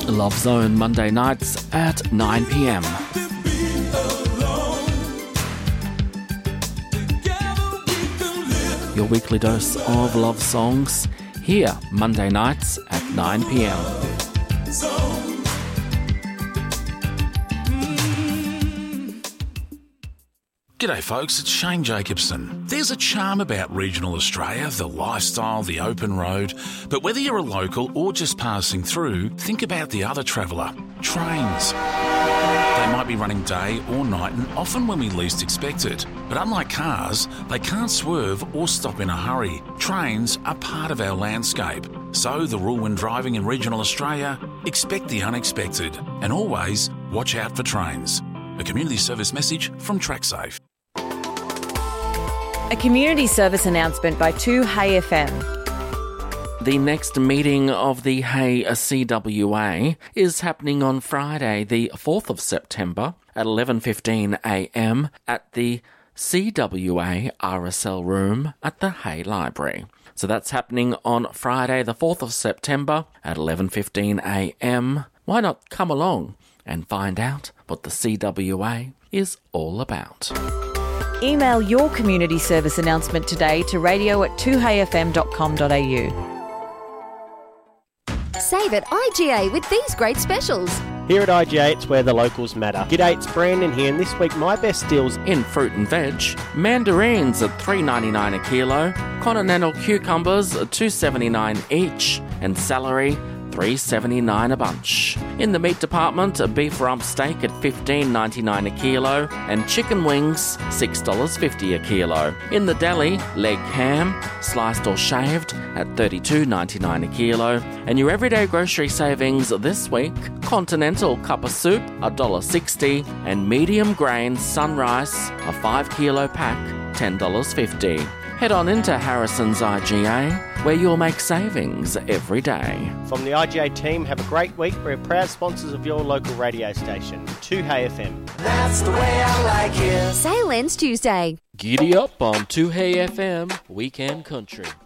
Love Zone, Monday nights at 9 p.m. Your weekly dose of love songs here, Monday nights at 9 p.m. G'day folks, it's Shane Jacobson. There's a charm about regional Australia, the lifestyle, the open road, but whether you're a local or just passing through, think about the other traveller, trains. They might be running day or night and often when we least expect it. But unlike cars, they can't swerve or stop in a hurry. Trains are part of our landscape. So the rule when driving in regional Australia, expect the unexpected and always watch out for trains. A community service message from TrackSafe. A community service announcement by 2Hey FM. The next meeting of the Hey CWA is happening on Friday, the 4th of September at 11:15am at the CWA RSL room at the Hey Library. So that's happening on Friday, the 4th of September at 11:15am. Why not come along and find out what the CWA is all about? Email your community service announcement today to radio@2heyfm.com.au. Save at IGA with these great specials. Here at IGA, it's where the locals matter. G'day, it's Brandon here, and this week my best deals in fruit and veg. Mandarins at $3.99 a kilo, continental cucumbers at $2.79 each, and celery $3.79 a bunch. In the meat department, a beef rump steak at $15.99 a kilo and chicken wings $6.50 a kilo. In the deli, leg ham, sliced or shaved at $32.99 a kilo. And your everyday grocery savings this week, continental cup of soup $1.60 and medium grain sunrice a 5 kilo pack $10.50. Head on into Harrison's IGA, where you'll make savings every day. From the IGA team, have a great week. We're proud sponsors of your local radio station, 2Hey FM. That's the way I like it. Sale ends Tuesday. Giddy up on 2Hey FM, Weekend Country.